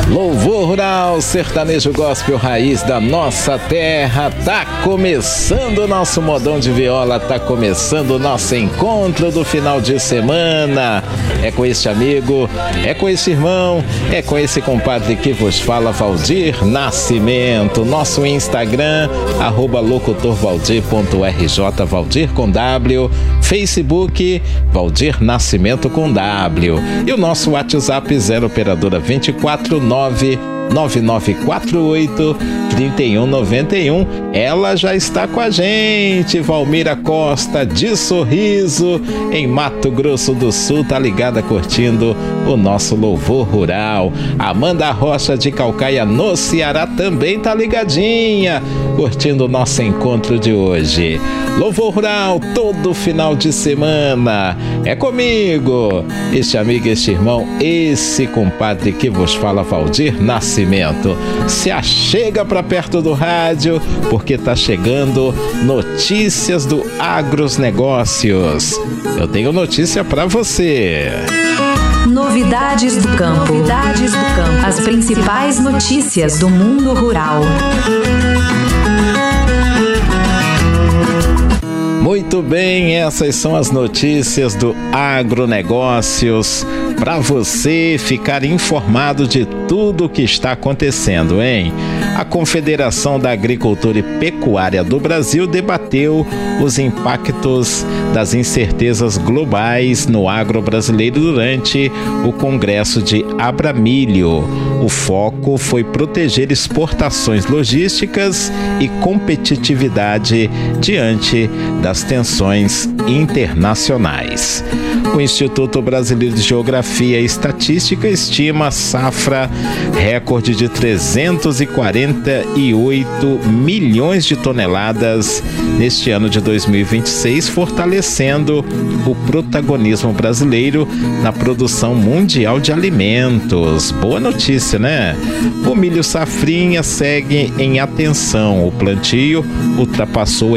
Louvor Rural, sertanejo gospel raiz da nossa terra. Tá começando o nosso modão de viola, tá começando o nosso encontro do final de semana. É com este amigo, é com esse irmão, é com esse compadre que vos fala, Valdir Nascimento. Nosso Instagram, @locutorvaldir.rj, Valdir com W. Facebook, Valdir Nascimento com W. E o nosso WhatsApp 0 operadora 249-9948-3191. Ela já está com a gente, Valmira Costa de Sorriso, em Mato Grosso do Sul, tá ligada curtindo o nosso Louvor Rural. Amanda Rocha de Calcaia, no Ceará, também tá ligadinha, curtindo o nosso encontro de hoje. Louvor Rural, todo final de semana. É comigo, este amigo, este irmão, esse compadre que vos fala, Valdir Nascimento. Se achega para perto do rádio, porque tá chegando notícias do agronegócios. Eu tenho notícia para você. Novidades do campo. As principais notícias do mundo rural. Muito bem, essas são as notícias do agronegócios, para você ficar informado de tudo o que está acontecendo, hein? A Confederação da Agricultura e Pecuária do Brasil debateu os impactos das incertezas globais no agro brasileiro durante o Congresso de Abramilho. O foco foi proteger exportações logísticas e competitividade diante das tensões internacionais. O Instituto Brasileiro de Geografia e Estatística estima a safra recorde de 348 milhões de toneladas neste ano de 2026, fortalecendo o protagonismo brasileiro na produção mundial de alimentos. Boa notícia, né? O milho safrinha segue em atenção. O plantio ultrapassou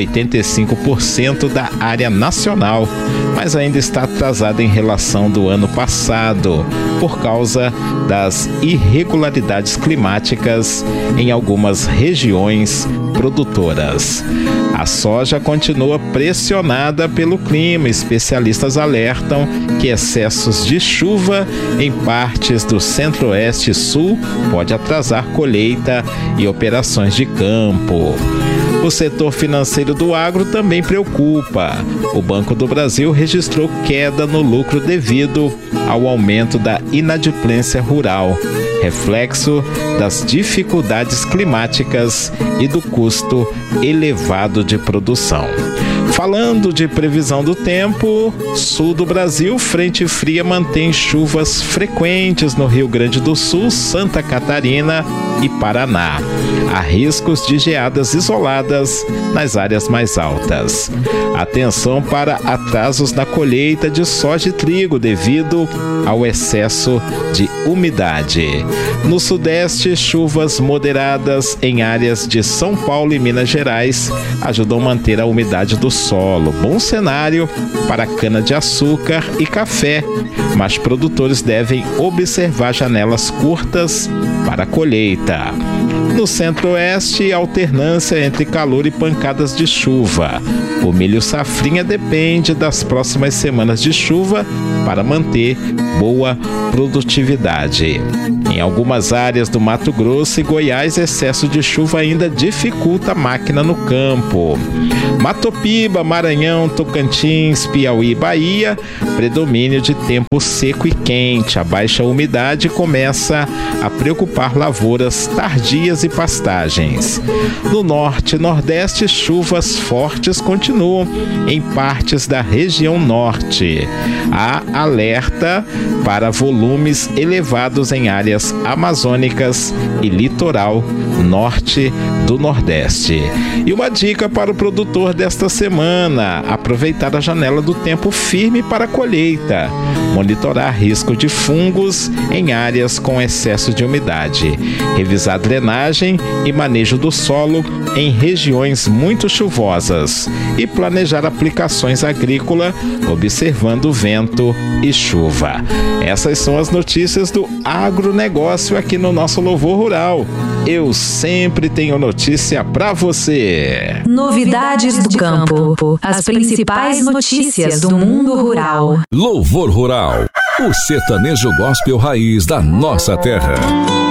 85% da área nacional, mas ainda está atrasado em relação do ano passado, por causa das irregularidades climáticas em algumas regiões produtoras. A soja continua pressionada pelo clima. Especialistas alertam que excessos de chuva em partes do centro-oeste e sul pode atrasar colheita e operações de campo. O setor financeiro do agro também preocupa. O Banco do Brasil registrou queda no lucro devido ao aumento da inadimplência rural, reflexo das dificuldades climáticas e do custo elevado de produção. Falando de previsão do tempo, sul do Brasil, frente fria mantém chuvas frequentes no Rio Grande do Sul, Santa Catarina e Paraná. Há riscos de geadas isoladas nas áreas mais altas. Atenção para atrasos na colheita de soja e trigo devido ao excesso de umidade. No sudeste, chuvas moderadas em áreas de São Paulo e Minas Gerais ajudam a manter a umidade do solo. Bom cenário para cana-de-açúcar e café, mas produtores devem observar janelas curtas para a colheita. No centro-oeste, alternância entre calor e pancadas de chuva. O milho safrinha depende das próximas semanas de chuva para manter boa produtividade. Em algumas áreas do Mato Grosso e Goiás, excesso de chuva ainda dificulta a máquina no campo. Matopiba, Maranhão, Tocantins, Piauí e Bahia, predomínio de tempo seco e quente. A baixa umidade começa a preocupar lavouras tardias e pastagens. No norte e nordeste, chuvas fortes continuam em partes da região norte. Há alerta para volumes elevados em áreas amazônicas e litoral norte do Nordeste. E uma dica para o produtor desta semana: aproveitar a janela do tempo firme para a colheita. Monitorar risco de fungos em áreas com excesso de umidade. Revisar drenagem e manejo do solo em regiões muito chuvosas. E planejar aplicações agrícolas observando vento e chuva. Essas são as notícias do agronegócio aqui no nosso Louvor Rural. Eu sempre tenho notícia para você. Novidades do campo. As principais notícias do mundo rural. Louvor Rural, o sertanejo gospel raiz da nossa terra.